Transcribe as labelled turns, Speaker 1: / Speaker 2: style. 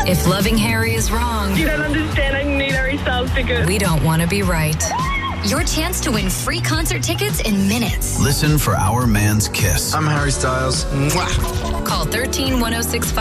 Speaker 1: If loving Harry is wrong,
Speaker 2: You don't understand. I need Harry Styles tickets.
Speaker 1: we don't want to be right.
Speaker 3: Your chance to win free concert tickets in minutes.
Speaker 4: Listen for Our Man's Kiss.
Speaker 5: I'm Harry Styles. Mwah.
Speaker 1: Call 13-1065